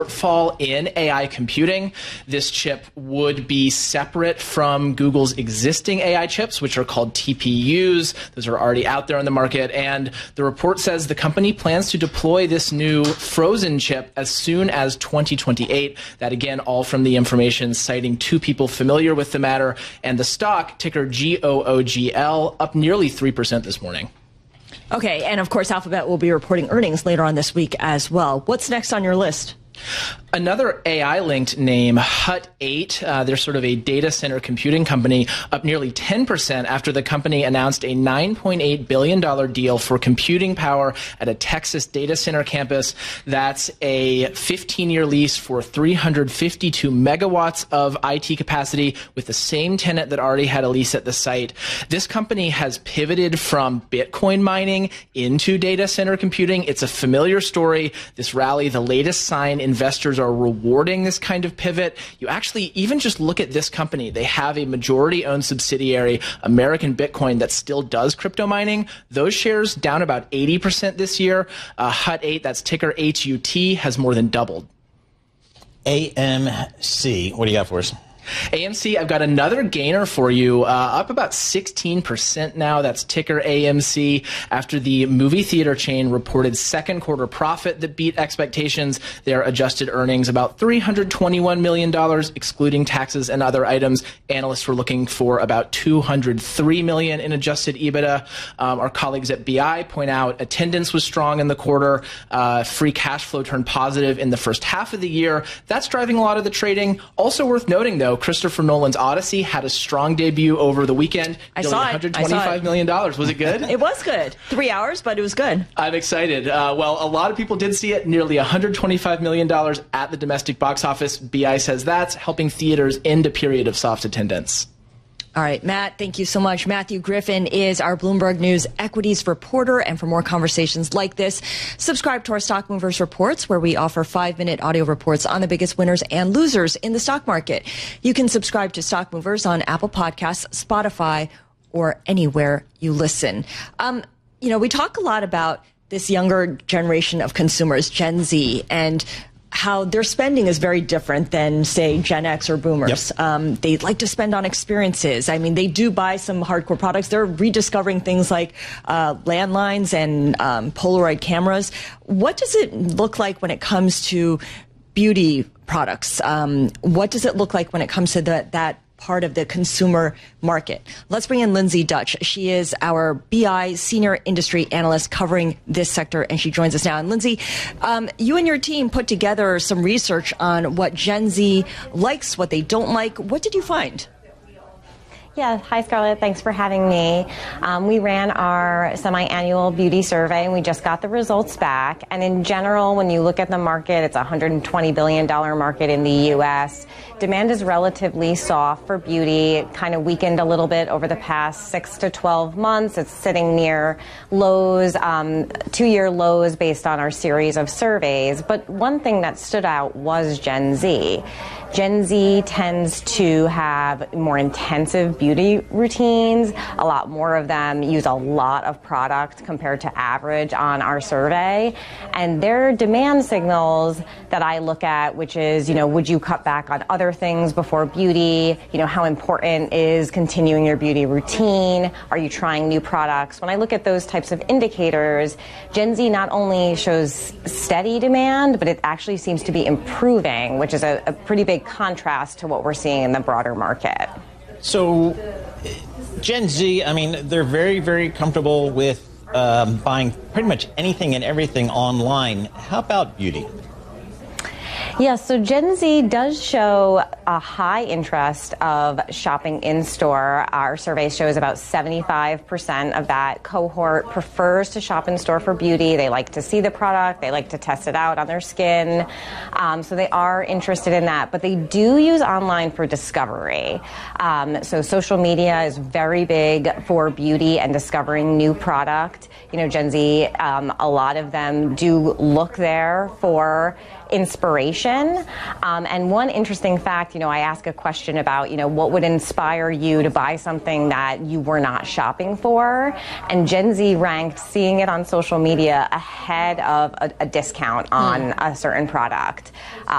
shortfall in AI computing. This chip would be separate from Google's existing AI chips, which are called TPUs. Those are already out there on the market. And the report says the company plans to deploy this new frozen chip as soon as 2028. That, again, all from the information citing two people familiar with the matter. And the stock, ticker GOOGL, up nearly 3% this morning. Okay, and of course, Alphabet will be reporting earnings later on this week as well. What's next on your list? Another AI-linked name, Hut 8, they're sort of a data center computing company, up nearly 10% after the company announced a $9.8 billion deal for computing power at a Texas data center campus. That's a 15-year lease for 352 megawatts of IT capacity with the same tenant that already had a lease at the site. This company has pivoted from Bitcoin mining into data center computing. It's a familiar story. This rally, the latest sign investors are rewarding this kind of pivot. You actually even just look at this company. They have a majority-owned subsidiary, American Bitcoin, that still does crypto mining. Those shares down about 80% this year. Hut 8, that's ticker HUT, has more than doubled. AMC, what do you got for us? AMC, I've got another gainer for you, up about 16% now. That's ticker AMC after the movie theater chain reported second quarter profit that beat expectations. Their adjusted earnings about $321 million, excluding taxes and other items. Analysts were looking for about $203 million in adjusted EBITDA. Our colleagues at BI point out attendance was strong in the quarter. Free cash flow turned positive in the first half of the year. That's driving a lot of the trading. Also worth noting, though, Christopher Nolan's Odyssey had a strong debut over the weekend. I saw it. $125 million. Was it good? It was good. 3 hours, but it was good. I'm excited. Well, a lot of people did see it. Nearly $125 million at the domestic box office. BI says that's helping theaters end a period of soft attendance. All right, Matt, thank you so much. Matthew Griffin is our Bloomberg News equities reporter. And for more conversations like this, subscribe to our Stock Movers Reports, where we offer 5-minute audio reports on the biggest winners and losers in the stock market. You can subscribe to Stock Movers on Apple Podcasts, Spotify, or anywhere you listen. We talk a lot about this younger generation of consumers, Gen Z, and how their spending is very different than, say, Gen X or boomers. Yep. They like to spend on experiences. I mean, they do buy some hardcore products. They're rediscovering things like landlines and Polaroid cameras. What does it look like when it comes to beauty products? What does it look like when it comes to that part of the consumer market? Let's bring in Lindsay Dutch. She is our BI senior industry analyst covering this sector, and she joins us now. And Lindsay, you and your team put together some research on what Gen Z likes, what they don't like. What did you find? Yeah, hi Scarlett, thanks for having me. We ran our semi-annual beauty survey and we just got the results back. And in general, when you look at the market, it's a $120 billion market in the US. Demand is relatively soft for beauty. It kind of weakened a little bit over the past 6 to 12 months. It's sitting near lows, 2-year lows based on our series of surveys. But one thing that stood out was Gen Z. Gen Z tends to have more intensive beauty routines. A lot more of them use a lot of product compared to average on our survey. And their demand signals that I look at, which is, would you cut back on other things before beauty? How important is continuing your beauty routine? Are you trying new products? When I look at those types of indicators, Gen Z not only shows steady demand, but it actually seems to be improving, which is a pretty big contrast to what we're seeing in the broader market. So Gen Z, they're very, very comfortable with buying pretty much anything and everything online. How about beauty? Yeah, so Gen Z does show a high interest of shopping in-store. Our survey shows about 75% of that cohort prefers to shop in-store for beauty. They like to see the product. They like to test it out on their skin. So they are interested in that. But they do use online for discovery. So social media is very big for beauty and discovering new product. Gen Z, a lot of them do look there for inspiration. And one interesting fact, I ask a question about, what would inspire you to buy something that you were not shopping for? And Gen Z ranked seeing it on social media ahead of a discount on a certain product.